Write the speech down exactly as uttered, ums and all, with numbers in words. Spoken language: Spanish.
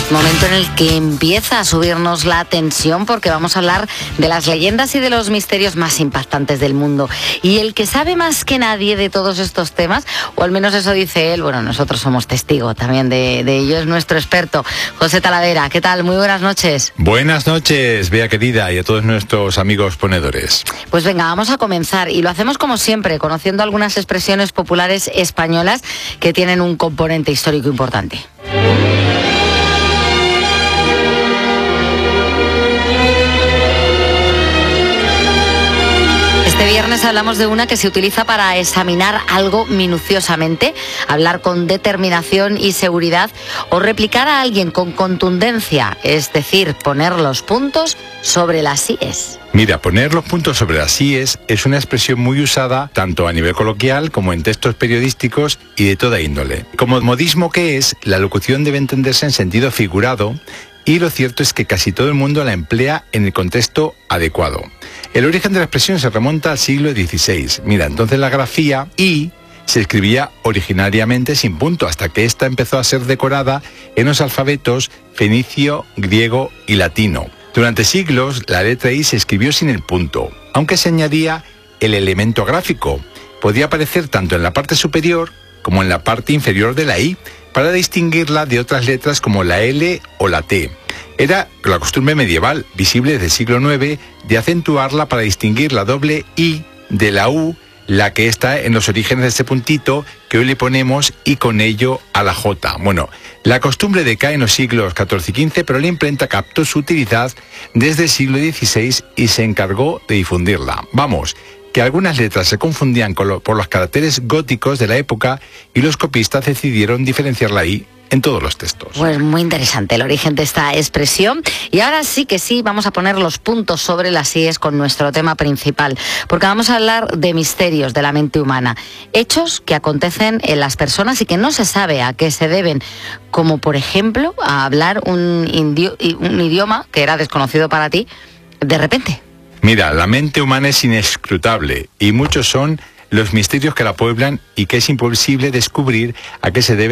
Momento en el que empieza a subirnos la tensión porque vamos a hablar de las leyendas y de los misterios más impactantes del mundo. Y el que sabe más que nadie de todos estos temas, o al menos eso dice él, bueno, nosotros somos testigos también de, de ello, es nuestro experto, José Talavera. ¿Qué tal? Muy buenas noches. Buenas noches, Bea querida, y a todos nuestros amigos ponedores. Pues venga, vamos a comenzar y lo hacemos como siempre, conociendo algunas expresiones populares españolas que tienen un componente histórico importante. Este viernes hablamos de una que se utiliza para examinar algo minuciosamente, hablar con determinación y seguridad o replicar a alguien con contundencia, es decir, poner los puntos sobre las íes. Mira, poner los puntos sobre las íes es una expresión muy usada tanto a nivel coloquial como en textos periodísticos y de toda índole. Como modismo que es, la locución debe entenderse en sentido figurado, y lo cierto es que casi todo el mundo la emplea en el contexto adecuado. El origen de la expresión se remonta al siglo dieciséis. Mira, entonces la grafía I se escribía originariamente sin punto, hasta que ésta empezó a ser decorada en los alfabetos fenicio, griego y latino. Durante siglos, la letra I se escribió sin el punto, aunque se añadía el elemento gráfico. Podía aparecer tanto en la parte superior como en la parte inferior de la I, para distinguirla de otras letras como la L o la T. Era la costumbre medieval, visible desde el siglo noveno, de acentuarla para distinguir la doble I de la U, la que está en los orígenes de este puntito que hoy le ponemos y con ello a la J. Bueno, la costumbre decae en los siglos catorce y quince, pero la imprenta captó su utilidad desde el siglo dieciséis y se encargó de difundirla. Vamos, que algunas letras se confundían con lo, por los caracteres góticos de la época y los copistas decidieron diferenciarla ahí en todos los textos. Pues muy interesante el origen de esta expresión. Y ahora sí que sí, vamos a poner los puntos sobre las íes con nuestro tema principal, porque vamos a hablar de misterios de la mente humana, hechos que acontecen en las personas y que no se sabe a qué se deben, como por ejemplo a hablar un, indio, un idioma que era desconocido para ti de repente. Mira, la mente humana es inescrutable y muchos son los misterios que la pueblan y que es imposible descubrir a qué se debe